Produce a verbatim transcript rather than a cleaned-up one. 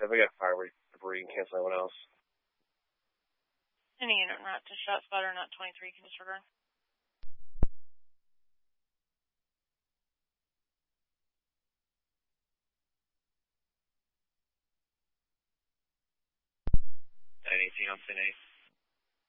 if I got fireworks debris and cancel anyone else. Any unit route to shot spotter, not twenty-three, can disregard. nine eighteen on Sin eight.